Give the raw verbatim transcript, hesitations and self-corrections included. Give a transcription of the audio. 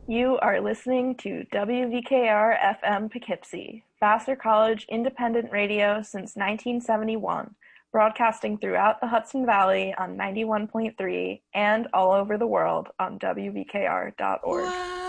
You are listening to W V K R F M Poughkeepsie, Vassar College independent radio since nineteen seventy-one, broadcasting throughout the Hudson Valley on ninety-one point three and all over the world on W V K R dot org. What?